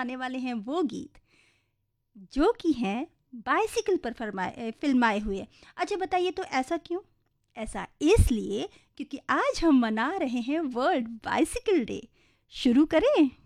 सुनाने वाले हैं वो गीत जो कि हैं बाइसिकल पर फिल्माए हुए। अच्छा बताइए तो ऐसा क्यों? ऐसा इसलिए क्योंकि आज हम मना रहे हैं वर्ल्ड बाइसिकल डे। शुरू करें?